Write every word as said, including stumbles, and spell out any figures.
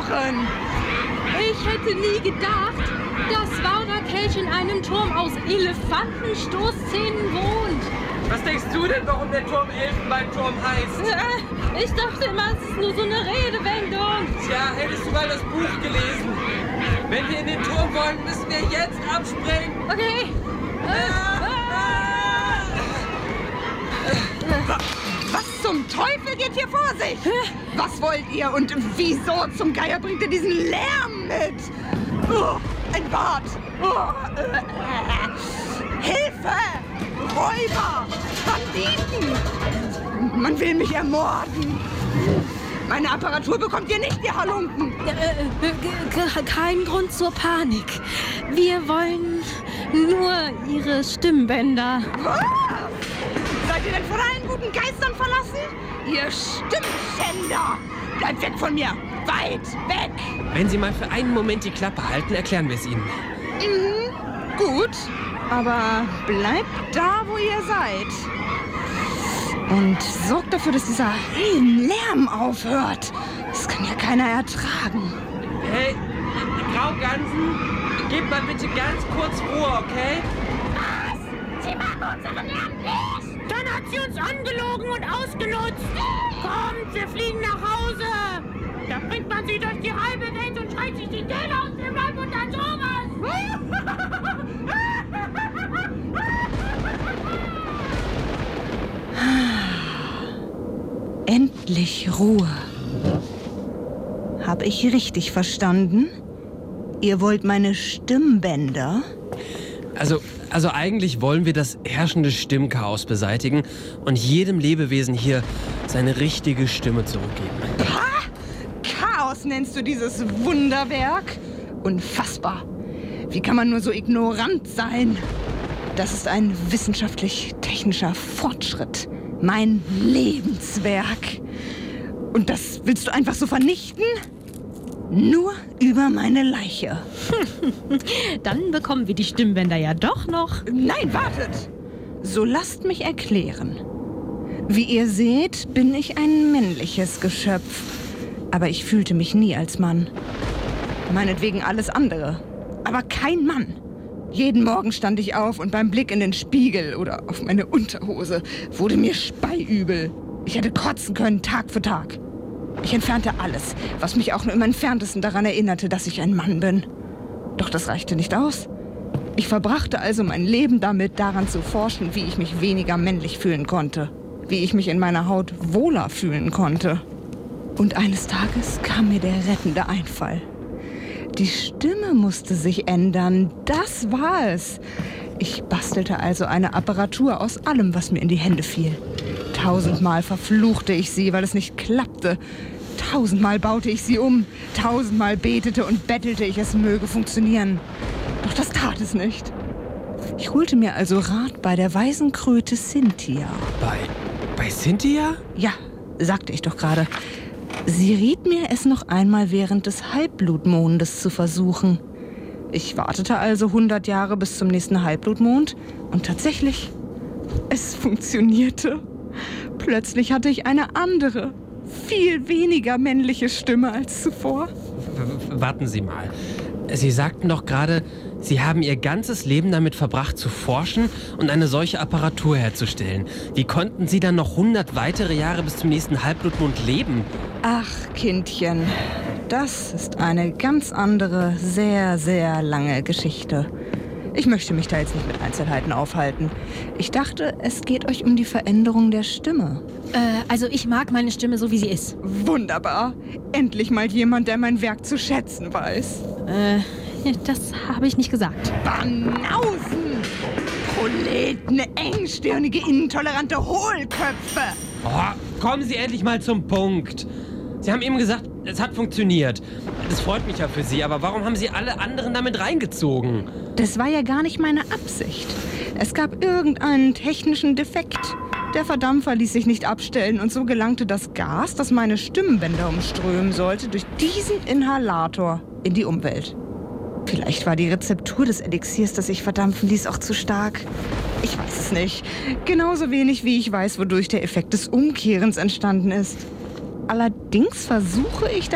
versuchen. Ich hätte nie gedacht, dass Warder Kelch in einem Turm aus Elefantenstoßzähnen wohnt. Was denkst du denn, warum der Turm Elfenbeinturm heißt? Äh, ich dachte immer, es ist nur so eine Redewendung. Tja, hättest du mal das Buch gelesen. Wenn wir in den Turm wollen, müssen wir jetzt abspringen. Okay. Äh, Was zum Teufel geht hier vor sich? Was wollt ihr und wieso zum Geier bringt ihr diesen Lärm mit? Oh, ein Bad. Oh, äh, äh. Hilfe! Räuber! Banditen! Man will mich ermorden. Meine Apparatur bekommt ihr nicht, ihr Halunken. äh, äh, kein Grund zur Panik. Wir wollen nur Ihre Stimmbänder. Was? Seid ihr denn von allen guten Geistern verlassen? Ihr Stimmschänder! Bleibt weg von mir! Weit weg! Wenn Sie mal für einen Moment die Klappe halten, erklären wir es Ihnen. Mhm, gut. Aber bleibt da, wo ihr seid. Und sorgt dafür, dass dieser Lärm aufhört. Das kann ja keiner ertragen. Hey, Graugansen, gebt mal bitte ganz kurz Ruhe, okay? Was? Sie machen unseren Lärm nicht! Dann hat sie uns angelogen und ausgenutzt. Kommt, wir fliegen nach Hause. Da bringt man sie durch die halbe Welt und schreit sich die Delle aus dem Leib und dann sowas. Endlich Ruhe. Hab ich richtig verstanden? Ihr wollt meine Stimmbänder? Also, also eigentlich wollen wir das herrschende Stimmchaos beseitigen und jedem Lebewesen hier seine richtige Stimme zurückgeben. Ha! Chaos nennst du dieses Wunderwerk? Unfassbar. Wie kann man nur so ignorant sein? Das ist ein wissenschaftlich-technischer Fortschritt. Mein Lebenswerk. Und das willst du einfach so vernichten? Nur über meine Leiche. Dann bekommen wir die Stimmbänder ja doch noch. Nein, wartet! So lasst mich erklären. Wie ihr seht, bin ich ein männliches Geschöpf. Aber ich fühlte mich nie als Mann. Meinetwegen alles andere. Aber kein Mann. Jeden Morgen stand ich auf und beim Blick in den Spiegel oder auf meine Unterhose wurde mir speiübel. Ich hätte kotzen können, Tag für Tag. Ich entfernte alles, was mich auch nur im Entferntesten daran erinnerte, dass ich ein Mann bin. Doch das reichte nicht aus. Ich verbrachte also mein Leben damit, daran zu forschen, wie ich mich weniger männlich fühlen konnte. Wie ich mich in meiner Haut wohler fühlen konnte. Und eines Tages kam mir der rettende Einfall. Die Stimme musste sich ändern, das war es. Ich bastelte also eine Apparatur aus allem, was mir in die Hände fiel. Tausendmal verfluchte ich sie, weil es nicht klappte. Tausendmal baute ich sie um. Tausendmal betete und bettelte ich, es möge funktionieren. Doch das tat es nicht. Ich holte mir also Rat bei der weisen Kröte Cynthia. Bei, bei Cynthia? Ja, sagte ich doch gerade. Sie riet mir, es noch einmal während des Halbblutmondes zu versuchen. Ich wartete also hundert Jahre bis zum nächsten Halbblutmond und tatsächlich, es funktionierte. Plötzlich hatte ich eine andere, viel weniger männliche Stimme als zuvor. W- warten Sie mal. Sie sagten doch gerade, Sie haben Ihr ganzes Leben damit verbracht, zu forschen und eine solche Apparatur herzustellen. Wie konnten Sie dann noch hundert weitere Jahre bis zum nächsten Halbblutmond leben? Ach, Kindchen, das ist eine ganz andere, sehr, sehr lange Geschichte. Ich möchte mich da jetzt nicht mit Einzelheiten aufhalten. Ich dachte, es geht euch um die Veränderung der Stimme. Äh, also ich mag meine Stimme so, wie sie ist. Wunderbar. Endlich mal jemand, der mein Werk zu schätzen weiß. Äh, das habe ich nicht gesagt. Banausen! Proleten, engstirnige, intolerante Hohlköpfe! Oh, kommen Sie endlich mal zum Punkt. Sie haben eben gesagt, es hat funktioniert. Das freut mich ja für Sie, aber warum haben Sie alle anderen damit reingezogen? Das war ja gar nicht meine Absicht. Es gab irgendeinen technischen Defekt. Der Verdampfer ließ sich nicht abstellen und so gelangte das Gas, das meine Stimmbänder umströmen sollte, durch diesen Inhalator in die Umwelt. Vielleicht war die Rezeptur des Elixiers, das sich verdampfen ließ, auch zu stark. Ich weiß es nicht. Genauso wenig, wie ich weiß, wodurch der Effekt des Umkehrens entstanden ist. Allerdings versuche ich